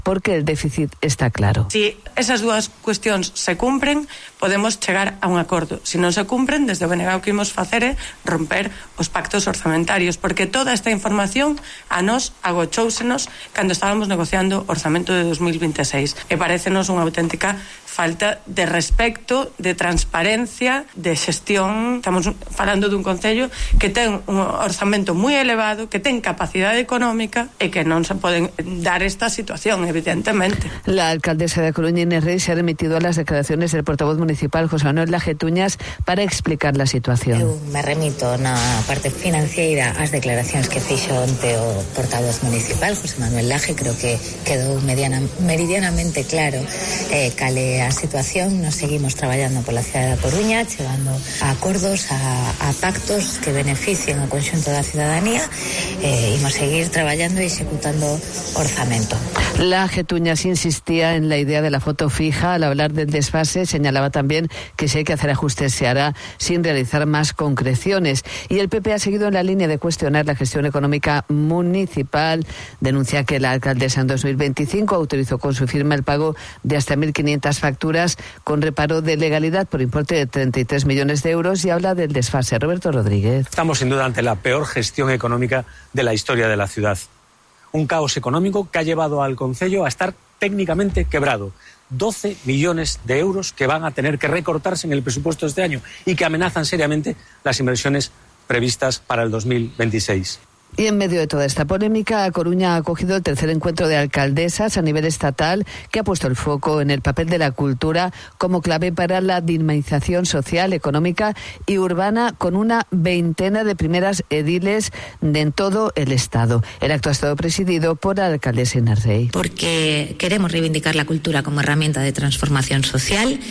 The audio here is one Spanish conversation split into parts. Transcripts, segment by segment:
porque el déficit está claro. Si esas dúas cuestións se cumpren, podemos chegar a un acordo. Se non se cumpren, desde o BNG o que imos facer é romper os pactos orzamentarios, porque toda esta información a nós agochóusenos cando estábamos negociando o orzamento de 2026. E parécenos unha auténtica falta de respecto, de transparencia, de xestión. Estamos falando dun concello que ten un orzamento moi elevado, que ten capacidade económica e que non se poden dar esta situación, evidentemente. La alcaldesa de Coruña, Inés Rey, se ha remitido a las declaraciones del portavoz municipal José Manuel Lajetuñas para explicar la situación. Eu me remito na parte financiera ás declaracións que fixo onte o portavoz municipal José Manuel Laje. Creo que quedou meridianamente claro cale a situación. Nos seguimos traballando pola cidade da Coruña, chegando a acordos, a pactos que beneficien o conxunto da cidadanía, e imos seguir traballando e executando orzamento. Lajetuñas insistía en la idea de la foto fija. Al hablar del desfase, señalaba también que si hay que hacer ajustes se hará sin realizar más concreciones. Y el PP ha seguido en la línea de cuestionar la gestión económica municipal. Denuncia que la alcaldesa en 2025 autorizó con su firma el pago de hasta 1.500 facturas con reparo de legalidad por importe de 33 millones de euros, y habla del desfase. Roberto Rodríguez. Estamos sin duda ante la peor gestión económica de la historia de la ciudad. Un caos económico que ha llevado al concello a estar técnicamente quebrado. 12 millones de euros que van a tener que recortarse en el presupuesto de este año y que amenazan seriamente las inversiones previstas para el 2026. Y en medio de toda esta polémica, A Coruña ha acogido el tercer encuentro de alcaldesas a nivel estatal, que ha puesto el foco en el papel de la cultura como clave para la dinamización social, económica y urbana, con una veintena de primeras ediles en todo el estado. El acto ha estado presidido por la alcaldesa Inés Rey. Porque queremos reivindicar la cultura como herramienta de transformación social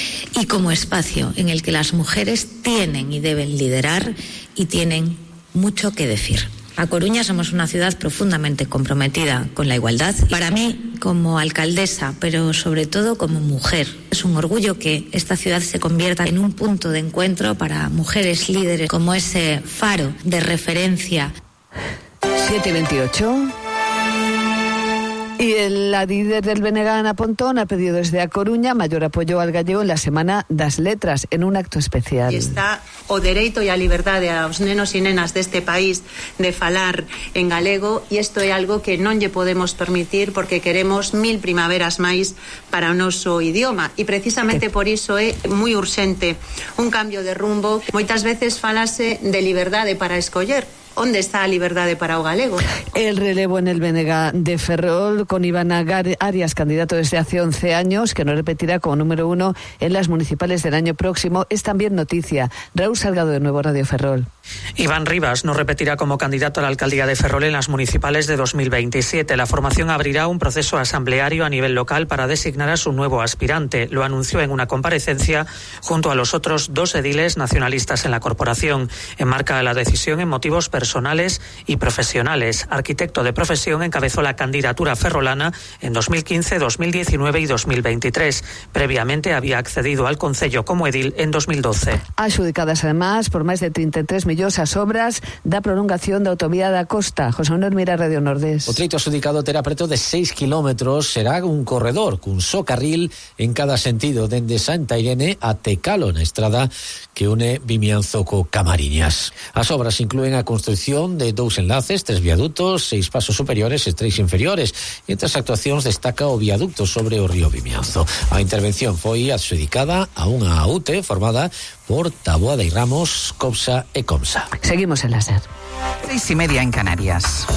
y como espacio en el que las mujeres tienen y deben liderar y tienen mucho que decir. A Coruña somos una ciudad profundamente comprometida con la igualdad. Para mí, como alcaldesa, pero sobre todo como mujer, es un orgullo que esta ciudad se convierta en un punto de encuentro para mujeres líderes, como ese faro de referencia. 7:28. Y la líder del BNG, Ana Pontón, ha pedido desde A Coruña mayor apoyo al gallego en la Semana das Letras, en un acto especial. E está o dereito e a liberdade aos nenos e nenas deste país de falar en galego, e isto é algo que non lle podemos permitir, porque queremos 1000 primaveras máis para o noso idioma, e precisamente por iso é moi urxente un cambio de rumbo. Moitas veces falase de liberdade para escoller. ¿Dónde está la libertad para o galego? El relevo en el BNG de Ferrol, con Iván Arias, candidato desde hace 11 años, que no repetirá como número 1 en las municipales del año próximo, es también noticia. Raúl Salgado, de nuevo Radio Ferrol. Iván Rivas no repetirá como candidato a la alcaldía de Ferrol en las municipales de 2027. La formación abrirá un proceso asambleario a nivel local para designar a su nuevo aspirante. Lo anunció en una comparecencia junto a los otros 2 ediles nacionalistas en la corporación. Enmarca la decisión en motivos personales y profesionales. Arquitecto de profesión, encabezó la candidatura ferrolana en 2015, 2019 y 2023. Previamente había accedido al concello como edil en 2012. Adjudicadas además por máis de 33 millóns as obras da prolongación da autovía da Costa. José Manuel Mira, Radio Nordés. O treito adjudicado terá preto de 6 kilómetros. Será un corredor cun só carril en cada sentido, dende Santa Irene a Tecalo, na estrada que une Vimianzo co Camariñas. As obras inclúen a construción de 2 enlaces, 3 viadutos, 6 pasos superiores e 3 inferiores. E entre as actuacións destaca o viaducto sobre o río Vimianzo. A intervención foi adxudicada a unha UTE formada por Taboada y Ramos, COPSA e COMSA. Seguimos en la SER. 6:30 en Canarias.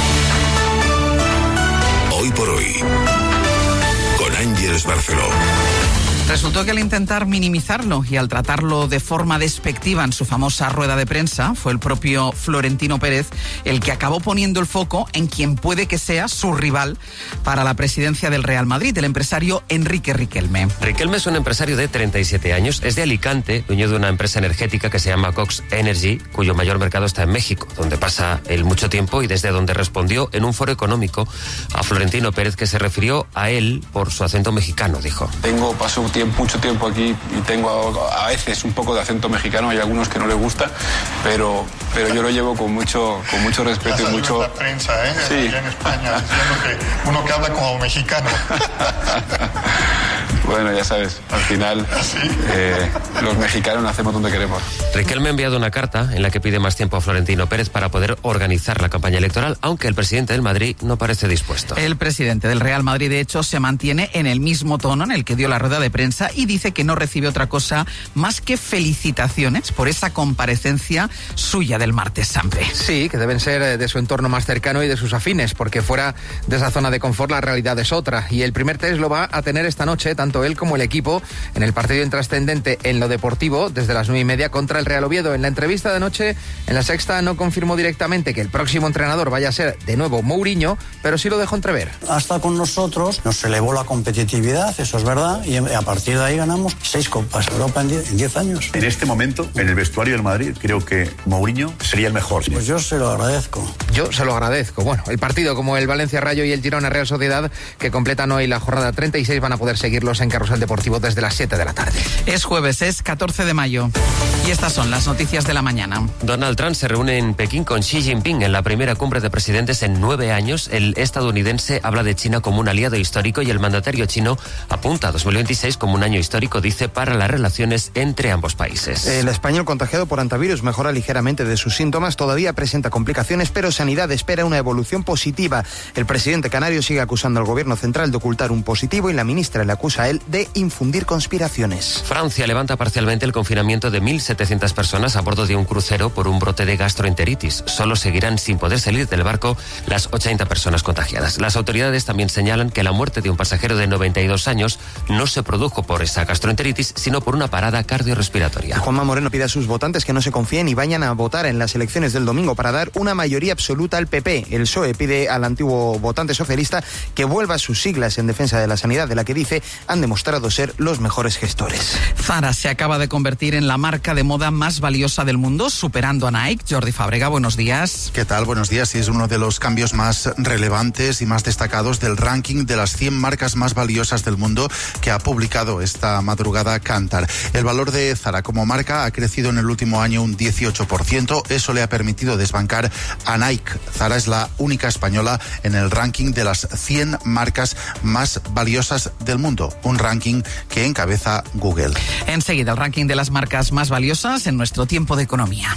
Hoy por hoy, con Ángeles Barceló. Resultó que al intentar minimizarlo y al tratarlo de forma despectiva en su famosa rueda de prensa, fue el propio Florentino Pérez el que acabó poniendo el foco en quien puede que sea su rival para la presidencia del Real Madrid, el empresario Enrique Riquelme. Riquelme es un empresario de 37 años, es de Alicante, dueño de una empresa energética que se llama Cox Energy, cuyo mayor mercado está en México, donde pasa él mucho tiempo y desde donde respondió en un foro económico a Florentino Pérez, que se refirió a él por su acento mexicano, dijo. Tengo, paso un tiempo mucho tiempo aquí y tengo a veces un poco de acento mexicano, hay algunos que no les gusta, pero yo lo llevo con mucho respeto y mucho... La prensa, sí. Aquí en España, diciendo que uno que habla como mexicano. Bueno, ya sabes, al final los mexicanos hacemos donde queremos. Riquelme ha enviado una carta en la que pide más tiempo a Florentino Pérez para poder organizar la campaña electoral, aunque el presidente del Madrid no parece dispuesto. El presidente del Real Madrid, de hecho, se mantiene en el mismo tono en el que dio la rueda de prensa y dice que no recibe otra cosa más que felicitaciones por esa comparecencia suya del martes santo. Sí, que deben ser de su entorno más cercano y de sus afines, porque fuera de esa zona de confort la realidad es otra. Y el primer test lo va a tener esta noche, tanto él como el equipo, en el partido intrascendente en lo deportivo, desde las 9:30 contra el Real Oviedo. En la entrevista de anoche, en La Sexta, no confirmó directamente que el próximo entrenador vaya a ser de nuevo Mourinho, pero sí lo dejó entrever. Hasta con nosotros nos elevó la competitividad, eso es verdad, y a partir de ahí ganamos 6 Copas Europa en 10 años. En este momento, en el vestuario del Madrid, creo que Mourinho sería el mejor. Pues yo se lo agradezco. Yo se lo agradezco. Bueno, el partido como el Valencia Rayo y el Girona Real Sociedad, que completan hoy la jornada 36, van a poder seguirlos en Carrusel Deportivo desde las 7 de la tarde. Es jueves, es 14 de mayo. Y estas son las noticias de la mañana. Donald Trump se reúne en Pekín con Xi Jinping en la primera cumbre de presidentes en 9 años. El estadounidense habla de China como un aliado histórico y el mandatario chino apunta a 2026 como un año histórico, dice, para las relaciones entre ambos países. El español contagiado por antivirus mejora ligeramente de sus síntomas, todavía presenta complicaciones, pero Sanidad espera una evolución positiva. El presidente canario sigue acusando al gobierno central de ocultar un positivo y la ministra le acusa a él de infundir conspiraciones. Francia levanta parcialmente el confinamiento de 1.700 personas a bordo de un crucero por un brote de gastroenteritis. Solo seguirán sin poder salir del barco las 80 personas contagiadas. Las autoridades también señalan que la muerte de un pasajero de 92 años no se produjo por esa gastroenteritis, sino por una parada cardiorrespiratoria. Juanma Moreno pide a sus votantes que no se confíen y vayan a votar en las elecciones del domingo para dar una mayoría absoluta al PP. El PSOE pide al antiguo votante socialista que vuelva a sus siglas en defensa de la sanidad, de la que dice han demostrado ser los mejores gestores. Zara se acaba de convertir en la marca de moda más valiosa del mundo, superando a Nike. Jordi Fábrega, buenos días. ¿Qué tal? Buenos días. Y es uno de los cambios más relevantes y más destacados del ranking de las 100 marcas más valiosas del mundo que ha publicado esta madrugada Kantar. El valor de Zara como marca ha crecido en el último año un 18%. Eso le ha permitido desbancar a Nike. Zara es la única española en el ranking de las 100 marcas más valiosas del mundo. Un ranking que encabeza Google. Enseguida, el ranking de las marcas más valiosas en nuestro tiempo de economía.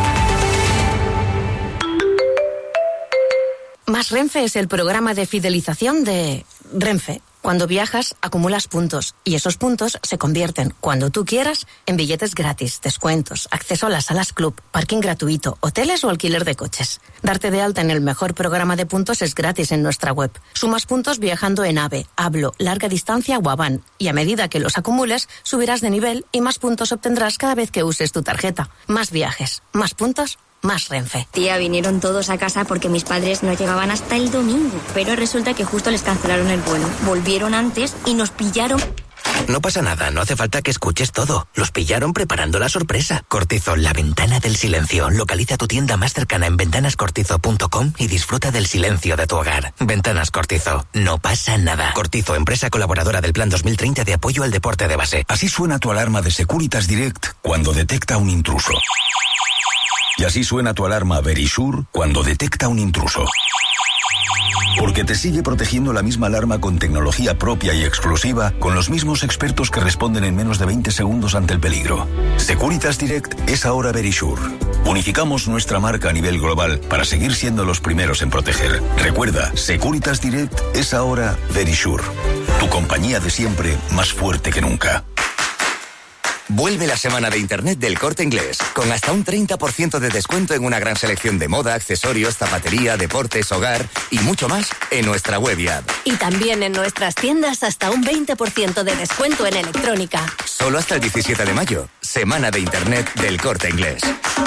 Más Renfe es el programa de fidelización de Renfe. Cuando viajas, acumulas puntos y esos puntos se convierten, cuando tú quieras, en billetes gratis, descuentos, acceso a las salas club, parking gratuito, hoteles o alquiler de coches. Darte de alta en el mejor programa de puntos es gratis en nuestra web. Sumas puntos viajando en AVE, Hablo, Larga Distancia o Avan y a medida que los acumules, subirás de nivel y más puntos obtendrás cada vez que uses tu tarjeta. Más viajes, más puntos, más Renfe. Tía, vinieron todos a casa porque mis padres no llegaban hasta el domingo, pero resulta que justo les cancelaron el vuelo. Volvieron antes y nos pillaron. No pasa nada, no hace falta que escuches todo. Los pillaron preparando la sorpresa. Cortizo, la ventana del silencio. Localiza tu tienda más cercana en ventanascortizo.com y disfruta del silencio de tu hogar. Ventanas Cortizo, no pasa nada. Cortizo, empresa colaboradora del Plan 2030 de apoyo al deporte de base. Así suena tu alarma de Securitas Direct cuando detecta un intruso. Y así suena tu alarma Verisure cuando detecta un intruso. Porque te sigue protegiendo la misma alarma con tecnología propia y exclusiva, con los mismos expertos que responden en menos de 20 segundos ante el peligro. Securitas Direct es ahora Verisure. Unificamos nuestra marca a nivel global para seguir siendo los primeros en proteger. Recuerda, Securitas Direct es ahora Verisure. Tu compañía de siempre, más fuerte que nunca. Vuelve la semana de Internet del Corte Inglés, con hasta un 30% de descuento en una gran selección de moda, accesorios, zapatería, deportes, hogar y mucho más en nuestra web y app. Y también en nuestras tiendas hasta un 20% de descuento en electrónica. Solo hasta el 17 de mayo, semana de Internet del Corte Inglés.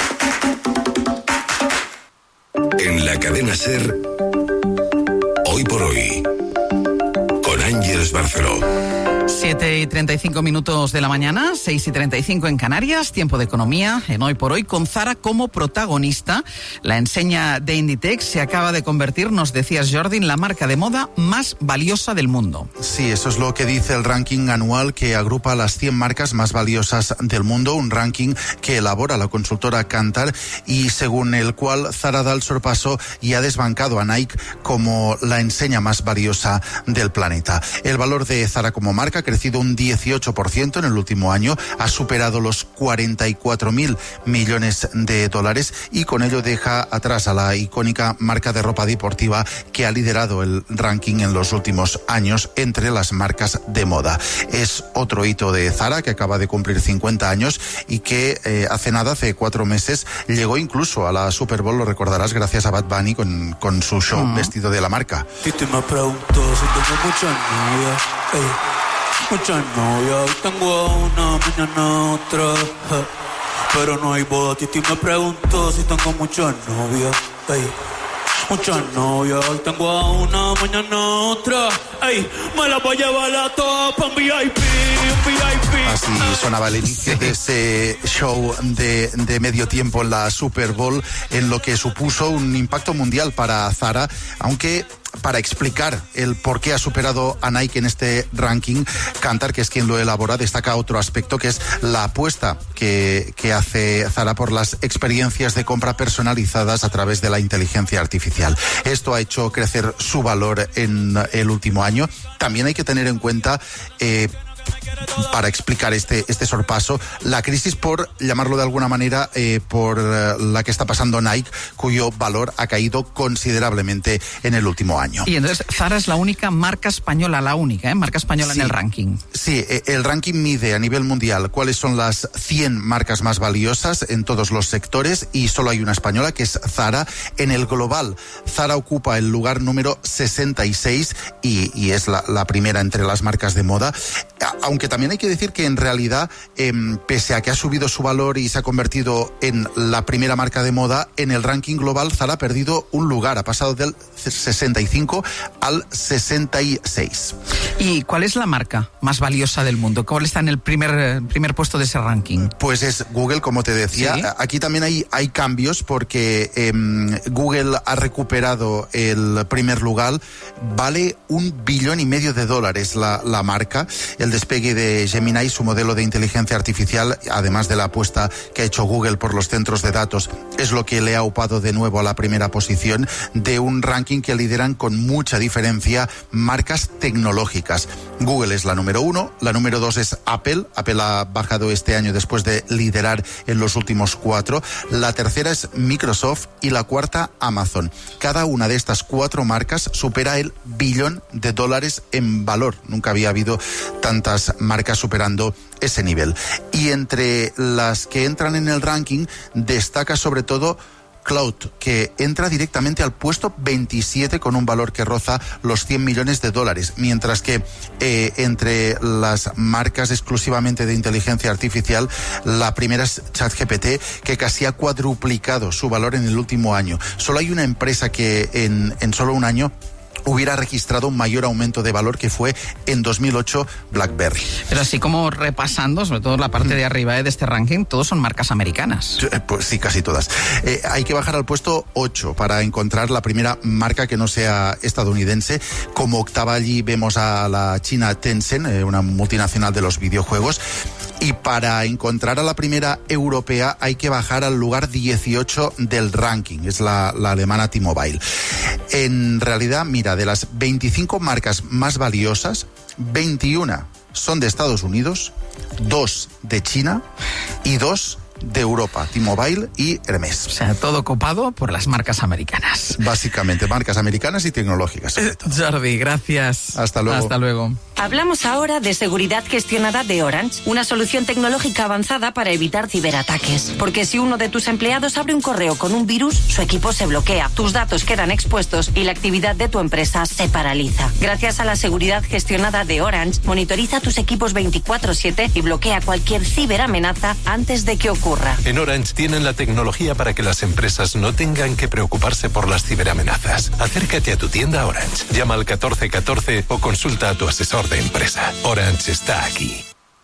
En la cadena SER, Hoy por Hoy, con Ángeles Barceló. 7:35 de la mañana, 6:35 en Canarias, tiempo de economía, en Hoy por Hoy, con Zara como protagonista. La enseña de Inditex se acaba de convertir, nos decías, Jordi, en la marca de moda más valiosa del mundo. Sí, eso es lo que dice el ranking anual que agrupa las 100 marcas más valiosas del mundo, un ranking que elabora la consultora Kantar y según el cual Zara da el sorpaso y ha desbancado a Nike como la enseña más valiosa del planeta. El valor de Zara como marca ha crecido un 18% en el último año, ha superado los 44.000 millones de dólares y con ello deja atrás a la icónica marca de ropa deportiva que ha liderado el ranking en los últimos años entre las marcas de moda. Es otro hito de Zara que acaba de cumplir 50 años y que hace 4 meses, llegó incluso a la Super Bowl, lo recordarás, gracias a Bad Bunny con su show vestido de la marca. Titi me preguntó si tengo muchas novias, muchas novias, hoy tengo una, mañana otra, pero no hay boda. Titi me preguntó si tengo muchas novias, muchas novias, hoy tengo a una, mañana otra, me la voy a llevar a todas pa' un VIP. Así sonaba el inicio de ese show de medio tiempo en la Super Bowl, en lo que supuso un impacto mundial para Zara, aunque para explicar el por qué ha superado a Nike en este ranking, Kantar, que es quien lo elabora, destaca otro aspecto que es la apuesta que hace Zara por las experiencias de compra personalizadas a través de la inteligencia artificial. Esto ha hecho crecer su valor en el último año. También hay que tener en cuenta para explicar este sorpaso, la crisis, por llamarlo de alguna manera, por la que está pasando Nike, cuyo valor ha caído considerablemente en el último año. Y entonces Zara es la única marca española, marca española en el ranking. Sí, el ranking mide a nivel mundial cuáles son las 100 marcas más valiosas en todos los sectores y solo hay una española, que es Zara. En el global, Zara ocupa el lugar número 66 y es la primera entre las marcas de moda. Aunque también hay que decir que en realidad, pese a que ha subido su valor y se ha convertido en la primera marca de moda, en el ranking global Zara ha perdido un lugar, ha pasado del 65 al 66. ¿Y cuál es la marca más valiosa del mundo? ¿Cuál está en el primer puesto de ese ranking? Pues es Google, como te decía. ¿Sí? Aquí también hay cambios porque Google ha recuperado el primer lugar, vale $1,5 billion la marca. El despegue de Gemini, su modelo de inteligencia artificial, además de la apuesta que ha hecho Google por los centros de datos, es lo que le ha upado de nuevo a la primera posición de un ranking que lideran con mucha diferencia marcas tecnológicas. Google es la número 1, la número 2 es Apple. Apple ha bajado este año después de liderar en los últimos 4. La tercera es Microsoft y la cuarta Amazon. Cada una de estas 4 marcas supera el $1 billón en valor. Nunca había habido tantas marcas superando ese nivel. Y entre las que entran en el ranking destaca sobre todo Cloud, que entra directamente al puesto 27 con un valor que roza los $100 millones, mientras que entre las marcas exclusivamente de inteligencia artificial, la primera es ChatGPT, que casi ha cuadruplicado su valor en el último año. Solo hay una empresa que en solo un año hubiera registrado un mayor aumento de valor, que fue en 2008 BlackBerry. Pero así como repasando, sobre todo la parte de arriba de este ranking, todos son marcas americanas. Pues sí, casi todas. Hay que bajar al puesto 8 para encontrar la primera marca que no sea estadounidense. Como octava allí vemos a la china Tencent, una multinacional de los videojuegos. Y para encontrar a la primera europea hay que bajar al lugar 18 del ranking, es la alemana T-Mobile. En realidad, mira, de las 25 marcas más valiosas, 21 son de Estados Unidos, 2 de China y 2 de Europa, T-Mobile y Hermes. O sea, todo copado por las marcas americanas. Básicamente, marcas americanas y tecnológicas. Jordi, gracias. Hasta luego. Hasta luego. Hablamos ahora de seguridad gestionada de Orange, una solución tecnológica avanzada para evitar ciberataques. Porque si uno de tus empleados abre un correo con un virus, su equipo se bloquea, tus datos quedan expuestos y la actividad de tu empresa se paraliza. Gracias a la seguridad gestionada de Orange, monitoriza tus equipos 24/7 y bloquea cualquier ciberamenaza antes de que ocurra. En Orange tienen la tecnología para que las empresas no tengan que preocuparse por las ciberamenazas. Acércate a tu tienda Orange, llama al 1414 o consulta a tu asesor mejor de empresa. Orange está aquí.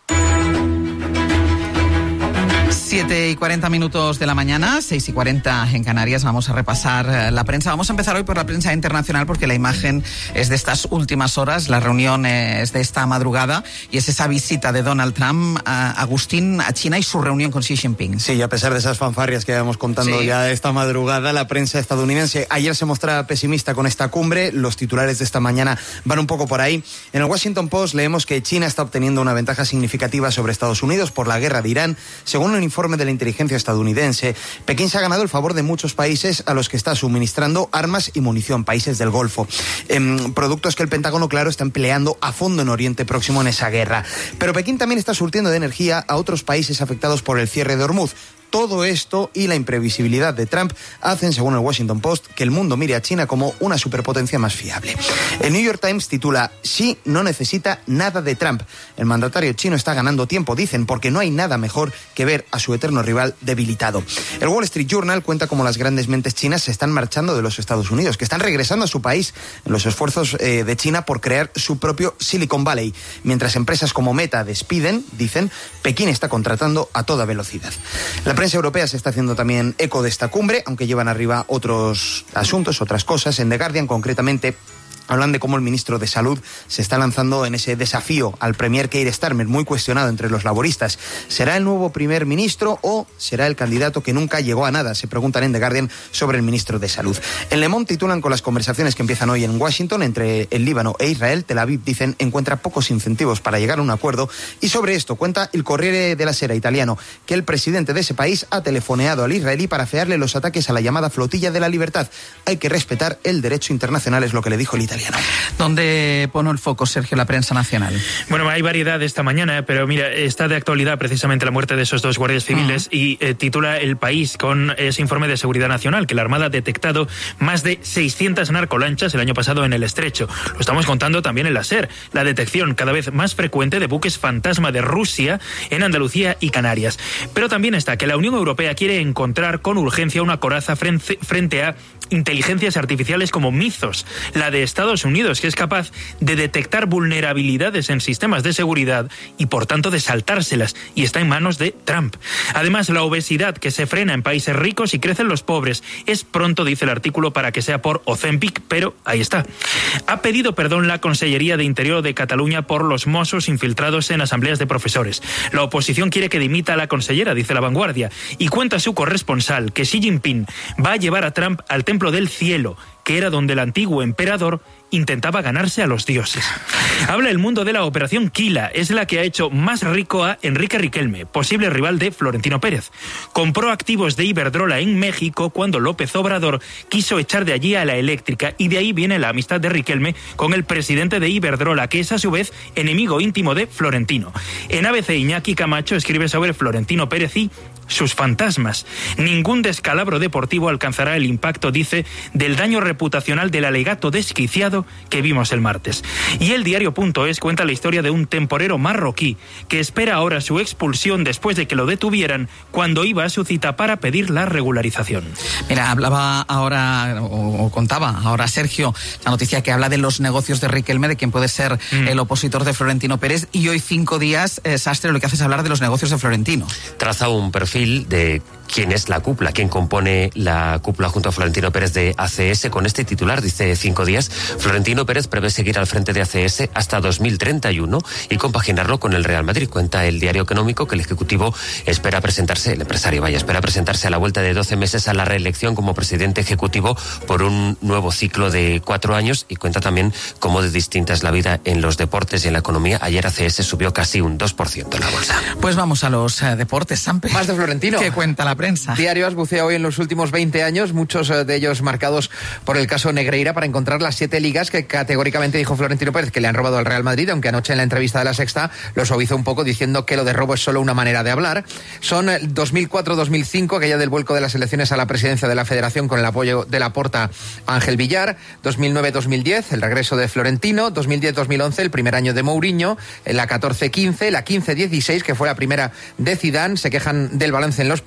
7:40 de la mañana, 6:40 en Canarias. Vamos a repasar la prensa. Vamos a empezar hoy por la prensa internacional porque la imagen es de estas últimas horas. La reunión es de esta madrugada y es esa visita de Donald Trump, Agustín, a China y su reunión con Xi Jinping. Sí, y a pesar de esas fanfarrias que íbamos contando ya esta madrugada, la prensa estadounidense ayer se mostraba pesimista con esta cumbre. Los titulares de esta mañana van un poco por ahí. En el Washington Post leemos que China está obteniendo una ventaja significativa sobre Estados Unidos por la guerra de Irán. Según un informe de la inteligencia estadounidense, Pekín se ha ganado el favor de muchos países a los que está suministrando armas y munición, países del Golfo. Productos que el Pentágono, claro, está empleando a fondo en Oriente Próximo en esa guerra. Pero Pekín también está surtiendo de energía a otros países afectados por el cierre de Hormuz. Todo esto y la imprevisibilidad de Trump hacen, según el Washington Post, que el mundo mire a China como una superpotencia más fiable. El New York Times titula: Xi no necesita nada de Trump. El mandatario chino está ganando tiempo, dicen, porque no hay nada mejor que ver a su eterno rival debilitado. El Wall Street Journal cuenta cómo las grandes mentes chinas se están marchando de los Estados Unidos, que están regresando a su país en los esfuerzos de China por crear su propio Silicon Valley. Mientras empresas como Meta despiden, dicen, Pekín está contratando a toda velocidad. La prensa europea se está haciendo también eco de esta cumbre, aunque llevan arriba otros asuntos, otras cosas. En The Guardian, concretamente, hablan de cómo el ministro de Salud se está lanzando en ese desafío al premier Keir Starmer, muy cuestionado entre los laboristas. ¿Será el nuevo primer ministro o será el candidato que nunca llegó a nada? Se preguntan en The Guardian sobre el ministro de Salud. En Le Monde titulan con las conversaciones que empiezan hoy en Washington entre el Líbano e Israel. Tel Aviv, dicen, encuentra pocos incentivos para llegar a un acuerdo. Y sobre esto cuenta el Corriere della Sera italiano que el presidente de ese país ha telefoneado al israelí para afearle los ataques a la llamada Flotilla de la Libertad. Hay que respetar el derecho internacional, es lo que le dijo el italiano. ¿Dónde pone el foco, Sergio, la prensa nacional? Bueno, hay variedad esta mañana, pero mira, está de actualidad precisamente la muerte de esos dos guardias civiles y titula El País con ese informe de seguridad nacional que la Armada ha detectado más de 600 narcolanchas el año pasado en el Estrecho. Lo estamos contando también en la SER, la detección cada vez más frecuente de buques fantasma de Rusia en Andalucía y Canarias. Pero también está que la Unión Europea quiere encontrar con urgencia una coraza frente a inteligencias artificiales como Mythos, la de Estados Unidos, que es capaz de detectar vulnerabilidades en sistemas de seguridad y por tanto de saltárselas, y está en manos de Trump. Además, la obesidad que se frena en países ricos y crecen los pobres. Es pronto, dice el artículo, para que sea por Ozempic, pero ahí está. Ha pedido perdón la Consellería de Interior de Cataluña por los mossos infiltrados en asambleas de profesores. La oposición quiere que dimita a la consellera, dice La Vanguardia, y cuenta su corresponsal que Xi Jinping va a llevar a Trump al Templo del Cielo, que era donde el antiguo emperador intentaba ganarse a los dioses. Habla El Mundo de la operación Quila, es la que ha hecho más rico a Enrique Riquelme, posible rival de Florentino Pérez. Compró activos de Iberdrola en México cuando López Obrador quiso echar de allí a la eléctrica, y de ahí viene la amistad de Riquelme con el presidente de Iberdrola, que es a su vez enemigo íntimo de Florentino. En ABC, Iñaki Camacho escribe sobre Florentino Pérez y sus fantasmas. Ningún descalabro deportivo alcanzará el impacto, dice, del daño reputacional del alegato desquiciado que vimos el martes. Y el diario.es cuenta la historia de un temporero marroquí que espera ahora su expulsión después de que lo detuvieran cuando iba a su cita para pedir la regularización. Mira, hablaba ahora, o contaba ahora Sergio, la noticia que habla de los negocios de Riquelme, de quien puede ser el opositor de Florentino Pérez, y hoy 5 días, Sastre, lo que hace es hablar de los negocios de Florentino. Traza un perfil de quién es la cúpula, quién compone la cúpula junto a Florentino Pérez de ACS. Con este titular, dice 5 días, Florentino Pérez prevé seguir al frente de ACS hasta 2031 y compaginarlo con el Real Madrid. Cuenta el Diario Económico que el Ejecutivo espera presentarse, el empresario espera presentarse a la vuelta de 12 meses a la reelección como presidente ejecutivo por un nuevo ciclo de 4 años, y cuenta también cómo de distinta es la vida en los deportes y en la economía. Ayer ACS subió casi un 2% en la bolsa. Pues vamos a los deportes, Sampe. Más de Florentino. ¿Qué cuenta la prensa? Diario As bucea hoy en los últimos 20 años, muchos de ellos marcados por el caso Negreira, para encontrar las 7 ligas que categóricamente dijo Florentino Pérez que le han robado al Real Madrid, aunque anoche en la entrevista de La Sexta lo suavizó un poco diciendo que lo de robo es solo una manera de hablar. Son 2004-2005, aquella del vuelco de las elecciones a la presidencia de la Federación con el apoyo de Laporta a Ángel Villar, 2009-2010, el regreso de Florentino, 2010-2011, el primer año de Mourinho, la 14-15, la 15-16, que fue la primera de Zidane. Se quejan del balance en los penaltis.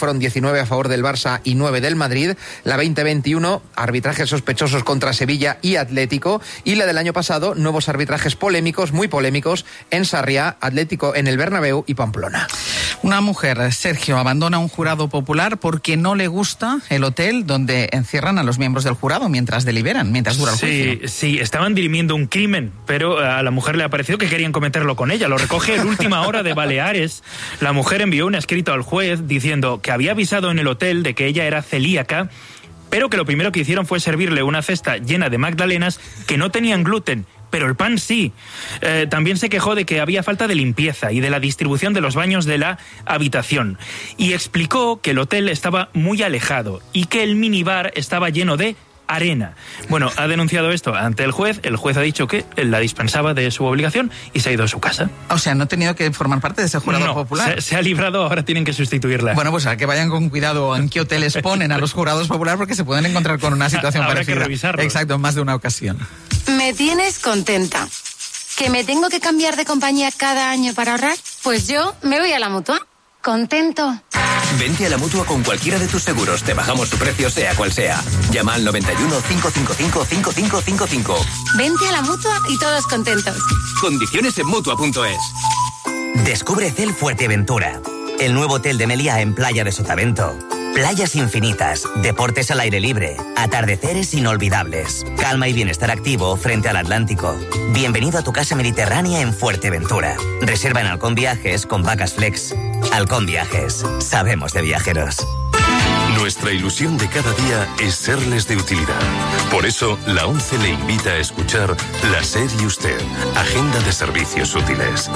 fueron 19 a favor del Barça y 9 del Madrid. La 2021, arbitrajes sospechosos contra Sevilla y Atlético. Y la del año pasado, nuevos arbitrajes polémicos, muy polémicos, en Sarriá, Atlético en el Bernabéu y Pamplona. Una mujer, Sergio, abandona un jurado popular porque no le gusta el hotel donde encierran a los miembros del jurado mientras deliberan, mientras dura el juicio. Sí, estaban dirimiendo un crimen, pero a la mujer le ha parecido que querían cometerlo con ella. Lo recoge el Última Hora de Baleares. La mujer envió un escrito al juez diciendo que había avisado en el hotel de que ella era celíaca, pero que lo primero que hicieron fue servirle una cesta llena de magdalenas que no tenían gluten, pero el pan sí. También se quejó de que había falta de limpieza y de la distribución de los baños de la habitación. Y explicó que el hotel estaba muy alejado y que el minibar estaba lleno de arena. Bueno, ha denunciado esto ante el juez ha dicho que la dispensaba de su obligación y se ha ido a su casa. O sea, no ha tenido que formar parte de ese jurado popular. Se ha librado, ahora tienen que sustituirla. Bueno, pues a que vayan con cuidado en qué hoteles ponen a los jurados populares, porque se pueden encontrar con una situación parecida. Habrá que revisarlo. Exacto, en más de una ocasión. Me tienes contenta. ¿Que me tengo que cambiar de compañía cada año para ahorrar? Pues yo me voy a la Mutua. Contento. Vente a la Mutua con cualquiera de tus seguros. Te bajamos su precio, sea cual sea. Llama al 91 555 5555. Vente a la Mutua y todos contentos. Condiciones en Mutua.es. Descubre Cel Fuerteventura, el nuevo hotel de Meliá en Playa de Sotavento. Playas infinitas, deportes al aire libre, atardeceres inolvidables, calma y bienestar activo frente al Atlántico. Bienvenido a tu casa mediterránea en Fuerteventura. Reserva en Halcón Viajes con Vacas Flex. Halcón Viajes, sabemos de viajeros. Nuestra ilusión de cada día es serles de utilidad. Por eso, la ONCE le invita a escuchar La SER y Usted, Agenda de Servicios Útiles.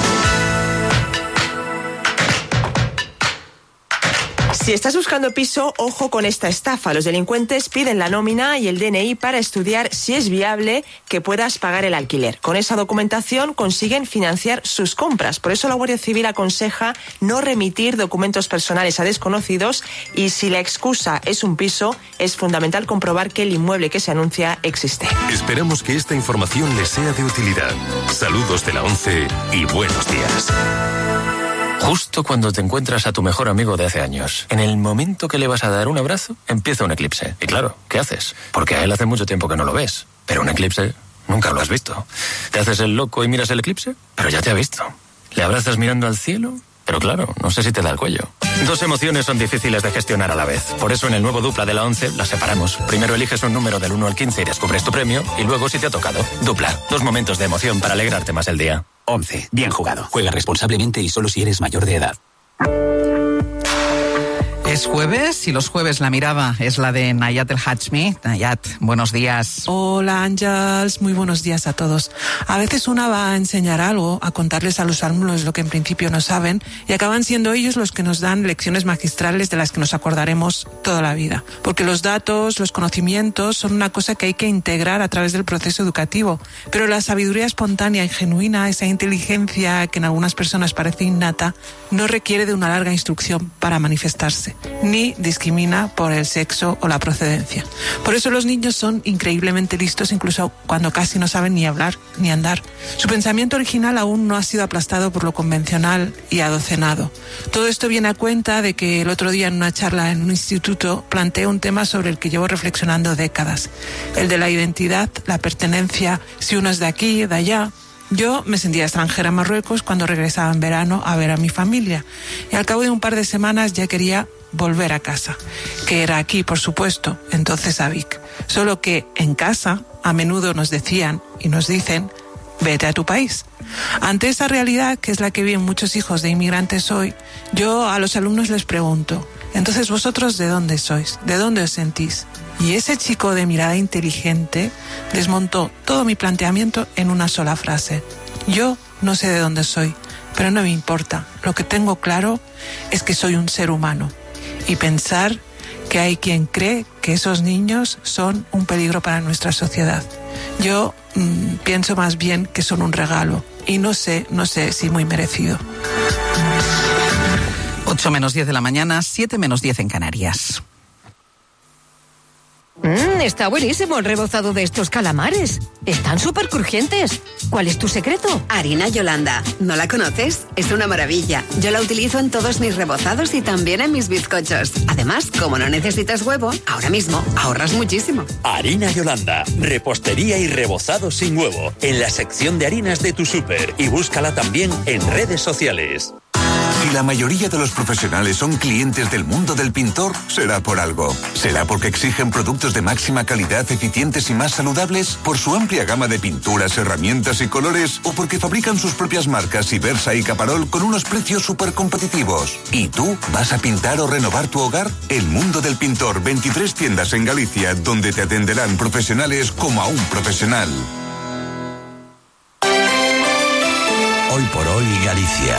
Si estás buscando piso, ojo con esta estafa. Los delincuentes piden la nómina y el DNI para estudiar si es viable que puedas pagar el alquiler. Con esa documentación consiguen financiar sus compras. Por eso la Guardia Civil aconseja no remitir documentos personales a desconocidos y si la excusa es un piso, es fundamental comprobar que el inmueble que se anuncia existe. Esperamos que esta información les sea de utilidad. Saludos de la ONCE y buenos días. Justo cuando te encuentras a tu mejor amigo de hace años, en el momento que le vas a dar un abrazo, empieza un eclipse. Y claro, ¿qué haces? Porque a él hace mucho tiempo que no lo ves. Pero un eclipse nunca lo has visto. ¿Te haces el loco y miras el eclipse? Pero ya te ha visto. ¿Le abrazas mirando al cielo? Pero claro, no sé si te da el cuello. Dos emociones son difíciles de gestionar a la vez. Por eso en el nuevo Dupla de la ONCE las separamos. Primero eliges un número del 1 al 15 y descubres tu premio. Y luego si te ha tocado. Dupla. Dos momentos de emoción para alegrarte más el día. 11. Bien jugado. Juega responsablemente y solo si eres mayor de edad. Es jueves y los jueves la mirada es la de Nayat El Hachmi. Nayat, buenos días. Hola Ángels, muy buenos días a todos. A veces una va a enseñar algo, a contarles a los alumnos lo que en principio no saben y acaban siendo ellos los que nos dan lecciones magistrales de las que nos acordaremos toda la vida. Porque los datos, los conocimientos son una cosa que hay que integrar a través del proceso educativo. Pero la sabiduría espontánea y genuina, esa inteligencia que en algunas personas parece innata, no requiere de una larga instrucción para manifestarse, ni discrimina por el sexo o la procedencia. Por eso los niños son increíblemente listos incluso cuando casi no saben ni hablar ni andar. Su pensamiento original aún no ha sido aplastado por lo convencional y adocenado. Todo esto viene a cuenta de que el otro día en una charla en un instituto planteé un tema sobre el que llevo reflexionando décadas, el de la identidad, la pertenencia, si uno es de aquí, de allá. Yo me sentía extranjera en Marruecos cuando regresaba en verano a ver a mi familia y al cabo de un par de semanas ya quería volver a casa, que era aquí, por supuesto, entonces a Vic. Solo que en casa a menudo nos decían y nos dicen, vete a tu país. Ante esa realidad, que es la que viven muchos hijos de inmigrantes hoy, yo a los alumnos les pregunto, entonces vosotros ¿de dónde sois? ¿De dónde os sentís? Y ese chico de mirada inteligente desmontó todo mi planteamiento en una sola frase. Yo no sé de dónde soy, pero no me importa. Lo que tengo claro es que soy un ser humano. Y pensar que hay quien cree que esos niños son un peligro para nuestra sociedad. Yo pienso más bien que son un regalo. Y no sé si muy merecido. 8 menos 10 de la mañana, 7 menos 10 en Canarias. Está buenísimo el rebozado de estos calamares. Están súper crujientes. ¿Cuál es tu secreto? Harina Yolanda. ¿No la conoces? Es una maravilla. Yo la utilizo en todos mis rebozados y también en mis bizcochos. Además, como no necesitas huevo, ahora mismo ahorras muchísimo. Harina Yolanda. Repostería y rebozado sin huevo. En la sección de harinas de tu súper. Y búscala también en redes sociales. Si la mayoría de los profesionales son clientes del mundo del pintor, será por algo. ¿Será porque exigen productos de máxima calidad, eficientes y más saludables? ¿Por su amplia gama de pinturas, herramientas y colores? ¿O porque fabrican sus propias marcas Ibersa y Caparol con unos precios súper competitivos? ¿Y tú vas a pintar o renovar tu hogar? El mundo del pintor, 23 tiendas en Galicia, donde te atenderán profesionales como a un profesional. Hoy por hoy, Galicia.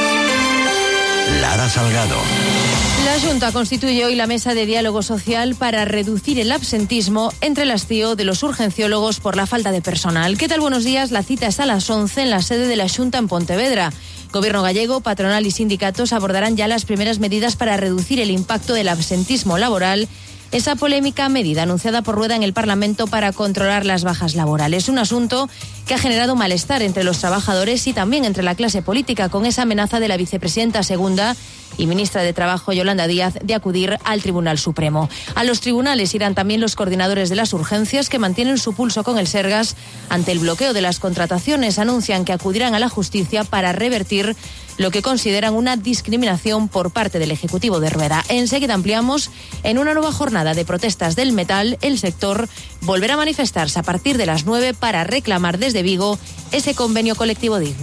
Lara Salgado. La Junta constituye hoy la mesa de diálogo social para reducir el absentismo entre el hastío de los urgenciólogos por la falta de personal. ¿Qué tal? Buenos días. La cita es a las 11 en la sede de la Junta en Pontevedra. Gobierno gallego, patronal y sindicatos abordarán ya las primeras medidas para reducir el impacto del absentismo laboral. Esa polémica medida anunciada por Rueda en el Parlamento para controlar las bajas laborales. Un asunto que ha generado malestar entre los trabajadores y también entre la clase política, con esa amenaza de la vicepresidenta segunda y ministra de Trabajo, Yolanda Díaz, de acudir al Tribunal Supremo. A los tribunales irán también los coordinadores de las urgencias, que mantienen su pulso con el Sergas ante el bloqueo de las contrataciones. Anuncian que acudirán a la justicia para revertir lo que consideran una discriminación por parte del Ejecutivo de Rueda. Enseguida ampliamos. En una nueva jornada de protestas del metal, el sector volverá a manifestarse a partir de las 9 para reclamar desde Vigo ese convenio colectivo digno.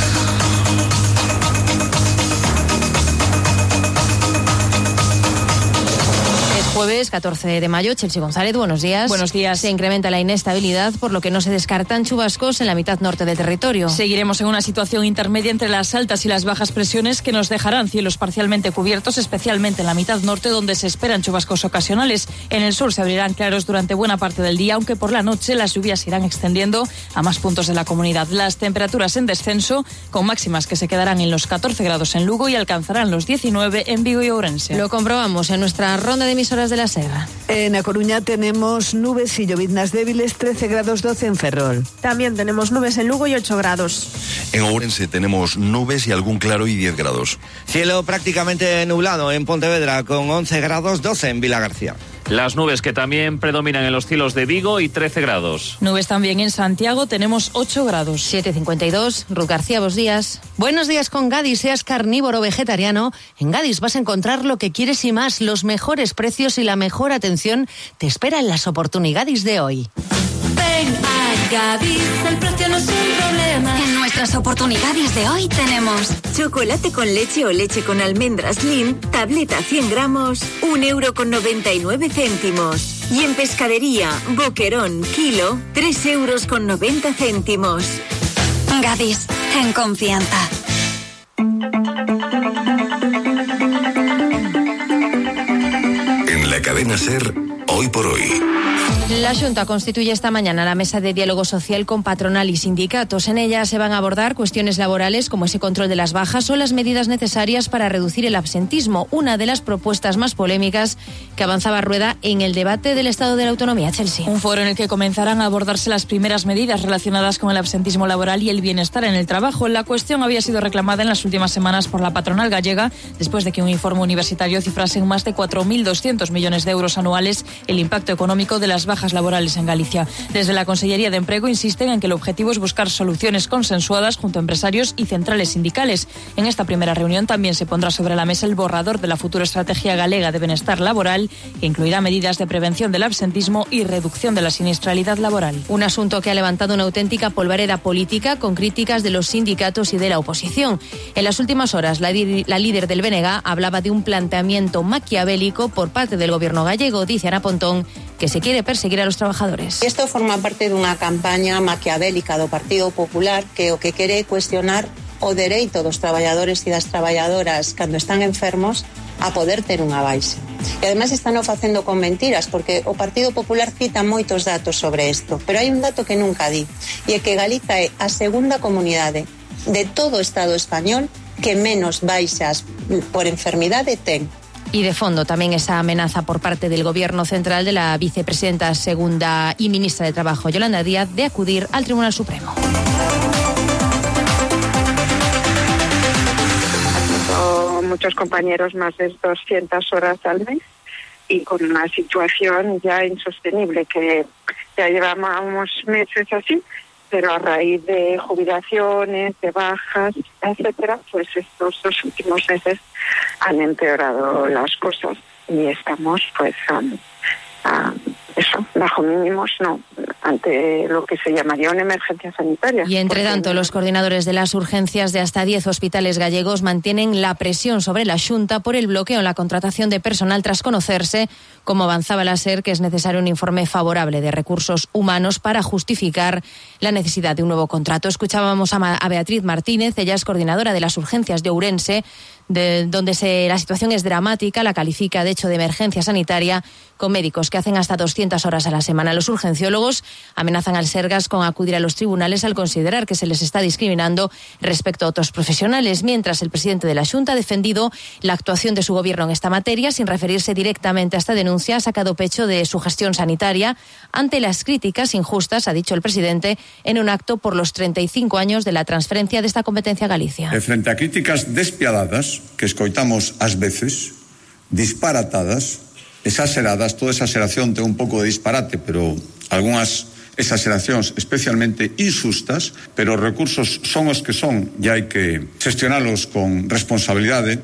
Jueves 14 de mayo, Chelsea González, buenos días. Buenos días. Se incrementa la inestabilidad, por lo que no se descartan chubascos en la mitad norte del territorio. Seguiremos en una situación intermedia entre las altas y las bajas presiones que nos dejarán cielos parcialmente cubiertos, especialmente en la mitad norte, donde se esperan chubascos ocasionales. En el sur se abrirán claros durante buena parte del día, aunque por la noche las lluvias se irán extendiendo a más puntos de la comunidad. Las temperaturas en descenso, con máximas que se quedarán en los 14 grados en Lugo y alcanzarán los 19 en Vigo y Ourense. Lo comprobamos en nuestra ronda de emisoras de la Serra. En A Coruña tenemos nubes y lloviznas débiles, 13 grados 12 en Ferrol. También tenemos nubes en Lugo y 8 grados. En Ourense tenemos nubes y algún claro y 10 grados. Cielo prácticamente nublado en Pontevedra, con 11 grados 12 en Vilagarcía. Las nubes que también predominan en los cielos de Vigo y 13 grados. Nubes también en Santiago, tenemos 8 grados. 7:52, Ruth García, buenos días. Buenos días con Gadis, seas carnívoro o vegetariano. En Gadis vas a encontrar lo que quieres y más, los mejores precios y la mejor atención te espera en las oportunidades de hoy. Ven a Gadis, el precio no es un problema. En nuestras oportunidades de hoy tenemos chocolate con leche o leche con almendras Lin, tableta 100 gramos, 1,99 €. Y en pescadería, boquerón, kilo, 3,90 €. Gadis, en confianza. En la cadena SER, hoy por hoy. La Junta constituye esta mañana la mesa de diálogo social con patronal y sindicatos. En ella se van a abordar cuestiones laborales como ese control de las bajas o las medidas necesarias para reducir el absentismo, una de las propuestas más polémicas que avanzaba Rueda en el debate del Estado de la Autonomía. Chelsea. Un foro en el que comenzarán a abordarse las primeras medidas relacionadas con el absentismo laboral y el bienestar en el trabajo. La cuestión había sido reclamada en las últimas semanas por la patronal gallega, después de que un informe universitario cifrase en más de 4.200 millones de euros anuales el impacto económico de las bajas laborales en Galicia. Desde la Consellería de Empleo insisten en que el objetivo es buscar soluciones consensuadas junto a empresarios y centrales sindicales. En esta primera reunión también se pondrá sobre la mesa el borrador de la futura estrategia galega de bienestar laboral, que incluirá medidas de prevención del absentismo y reducción de la siniestralidad laboral. Un asunto que ha levantado una auténtica polvareda política con críticas de los sindicatos y de la oposición. En las últimas horas, la líder del BNG hablaba de un planteamiento maquiavélico por parte del gobierno gallego, dice Ana Pontón, que se quiere perseguir a los trabajadores. Isto forma parte dunha campaña maquiavélica do Partido Popular que o que quere é cuestionar o dereito dos traballadores e das traballadoras cando están enfermos a poder ter unha baixa. E ademais están o facendo con mentiras, porque o Partido Popular cita moitos datos sobre isto, pero hai un dato que nunca di, e é que Galiza é a segunda comunidade de todo o Estado español que menos baixas por enfermidade ten. Y de fondo también esa amenaza por parte del Gobierno central de la vicepresidenta segunda y ministra de Trabajo, Yolanda Díaz, de acudir al Tribunal Supremo. Muchos compañeros más de 200 horas al mes y con una situación ya insostenible que ya llevamos meses así, pero a raíz de jubilaciones, de bajas, etcétera, pues estos 2 últimos meses han empeorado las cosas y estamos pues bajo mínimos, ante lo que se llamaría una emergencia sanitaria. Y entre tanto, los coordinadores de las urgencias de hasta 10 hospitales gallegos mantienen la presión sobre la Xunta por el bloqueo en la contratación de personal tras conocerse, como avanzaba la SER, que es necesario un informe favorable de recursos humanos para justificar la necesidad de un nuevo contrato. Escuchábamos a Beatriz Martínez, ella es coordinadora de las urgencias de Ourense, donde la situación es dramática, la califica de hecho de emergencia sanitaria, con médicos que hacen hasta 200 horas a la semana. Los urgenciólogos amenazan al Sergas con acudir a los tribunales al considerar que se les está discriminando respecto a otros profesionales, mientras el presidente de la Xunta ha defendido la actuación de su gobierno en esta materia, sin referirse directamente a esta denuncia. Ha sacado pecho de su gestión sanitaria ante las críticas injustas, ha dicho el presidente, en un acto por los 35 años de la transferencia de esta competencia a Galicia. Frente a críticas despiadadas que escoitamos ás veces, disparatadas, exaseradas, toda exaseración ten un pouco de disparate, pero algunhas exaseracións especialmente injustas, pero os recursos son os que son e hai que gestionalos con responsabilidade,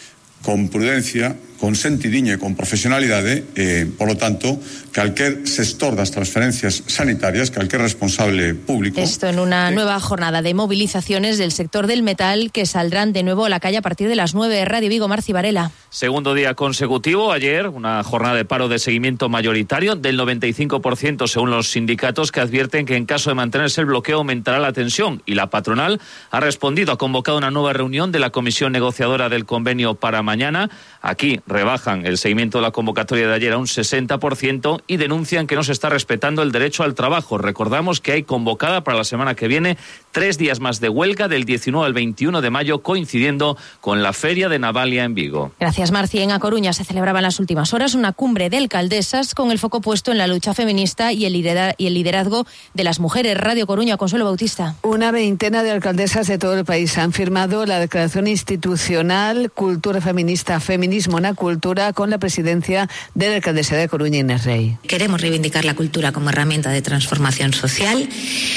con prudencia, con sentidiño e con profesionalidade, por lo tanto, calquer sector das transferencias sanitarias, calquer responsable público... Esto en una nueva jornada de movilizaciones del sector del metal que saldrán de nuevo a la calle a partir de las 9. Radio Vigo, Marci Varela. Segundo día consecutivo, ayer, una jornada de paro de seguimiento mayoritario del 95% según los sindicatos, que advierten que en caso de mantenerse el bloqueo aumentará la tensión, y la patronal ha respondido, ha convocado una nueva reunión de la comisión negociadora del convenio para mañana. Aquí rebajan el seguimiento de la convocatoria de ayer a un 60% y denuncian que no se está respetando el derecho al trabajo. Recordamos que hay convocada para la semana que viene 3 días más de huelga, del 19 al 21 de mayo, coincidiendo con la Feria de Navalia en Vigo. Gracias, Marci. En A Coruña se celebraba en las últimas horas una cumbre de alcaldesas con el foco puesto en la lucha feminista y el liderazgo de las mujeres. Radio Coruña, Consuelo Bautista. Una veintena de alcaldesas de todo el país han firmado la declaración institucional Cultura Feminista, Feminismo na Cultura, con la presidencia de la alcaldesa de Coruña, Inés Rey. Queremos reivindicar la cultura como herramienta de transformación social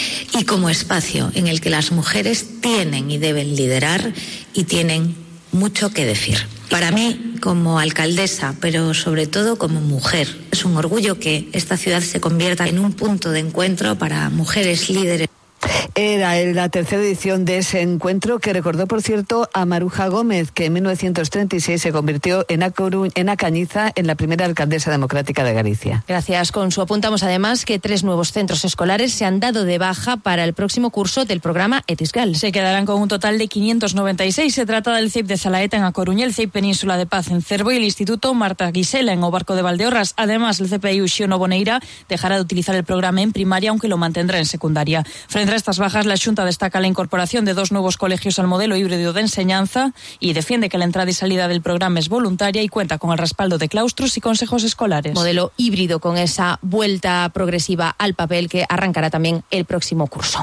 y como espacio en el que las mujeres tienen y deben liderar y tienen mucho que decir. Para mí, como alcaldesa, pero sobre todo como mujer, es un orgullo que esta ciudad se convierta en un punto de encuentro para mujeres líderes. Era la tercera edición de ese encuentro, que recordó, por cierto, a Maruja Gómez, que en 1936 se convirtió en A Cañiza en la primera alcaldesa democrática de Galicia. Gracias, Consu. Apuntamos además que 3 nuevos centros escolares se han dado de baja para el próximo curso del programa Etisgal. Se quedarán con un total de 596. Se trata del CEIP de Zalaeta en A Coruña, el CEIP Península de Paz en Cervo y el Instituto Marta Guisela en O Barco de Valdeorras. Además, el CPI Xiono Boneira dejará de utilizar el programa en primaria, aunque lo mantendrá en secundaria. Frente a estas bajas, la Xunta destaca la incorporación de 2 nuevos colegios al modelo híbrido de enseñanza y defiende que la entrada y salida del programa es voluntaria y cuenta con el respaldo de claustros y consejos escolares. Modelo híbrido con esa vuelta progresiva al papel que arrancará también el próximo curso.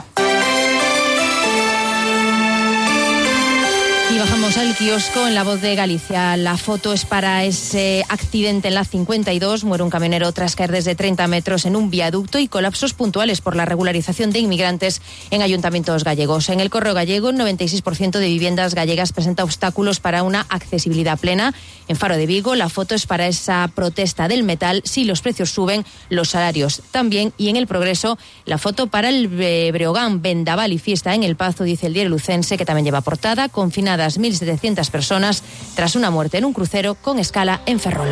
Y bajamos al kiosco en La Voz de Galicia. La foto es para ese accidente en la 52. Muere un camionero tras caer desde 30 metros en un viaducto, y colapsos puntuales por la regularización de inmigrantes en ayuntamientos gallegos. En el Correo Gallego, el 96% de viviendas gallegas presenta obstáculos para una accesibilidad plena. En Faro de Vigo, la foto es para esa protesta del metal. Si los precios suben, los salarios también. Y en El Progreso, la foto para el Breogán, vendaval y fiesta en El Pazo, dice el diario lucense, que también lleva portada. Confinadas 1.700 personas tras una muerte en un crucero con escala en Ferrol.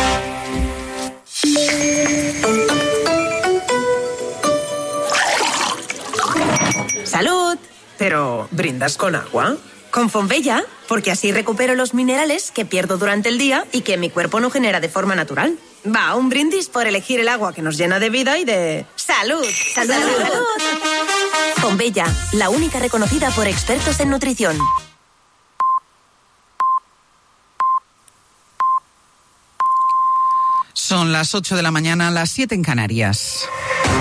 ¡Salud! Pero, ¿brindas con agua? Con Fonbella, porque así recupero los minerales que pierdo durante el día y que mi cuerpo no genera de forma natural. Va, un brindis por elegir el agua que nos llena de vida y de... ¡Salud! ¡Salud! ¡Salud! Fonbella, la única reconocida por expertos en nutrición. Son las 8 de la mañana, las 7 en Canarias.